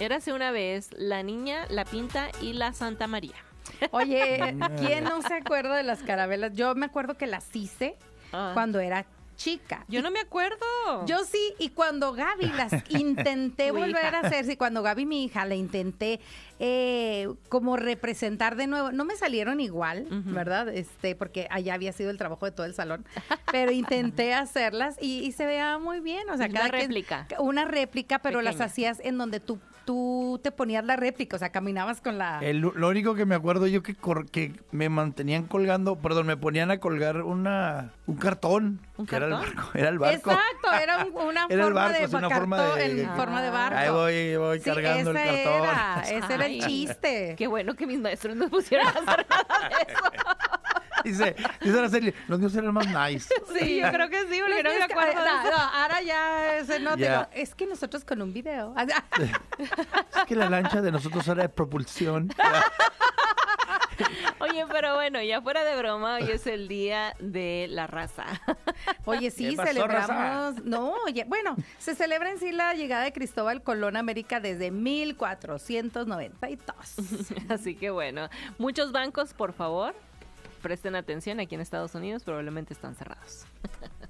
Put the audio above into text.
Érase una vez la Niña, la Pinta y la Santa María. Oye, ¿quién no se acuerda de las carabelas? Yo me acuerdo que las hice cuando era chica. Yo no me acuerdo. Yo sí, y cuando Gaby las intenté volver a hacer, sí, cuando Gaby, mi hija, la intenté como representar de nuevo, no me salieron igual, ¿verdad? Porque allá había sido el trabajo de todo el salón, pero intenté hacerlas y se veía muy bien, o sea, una réplica, pero pequeña. las hacías en donde tú te ponías la réplica, o sea, caminabas con la... Lo único que me acuerdo yo que me mantenían colgando, perdón, me ponían a colgar un cartón. ¿Un que cartón? Era el barco. Exacto, era una Era el forma barco, de es una cartón, forma de... en forma de barco. Ahí voy Sí, cargando el cartón. Ese era el chiste. Qué bueno que mis maestros no pusieron a hacer nada de eso. Dice Araceli, los míos eran más nice. Sí, yo creo que sí, porque no me acuerdo. No, ahora ya se nota. Ya. Es que nosotros con un video. Es que la lancha de nosotros era de propulsión. Oye, pero bueno, ya fuera de broma, hoy es el Día de la Raza. Oye, sí, ¿Qué pasó, celebramos. raza? No, oye, bueno, se celebra en sí la llegada de Cristóbal Colón a América desde 1492. Así que bueno, muchos bancos, por favor, presten atención, aquí en Estados Unidos probablemente están cerrados.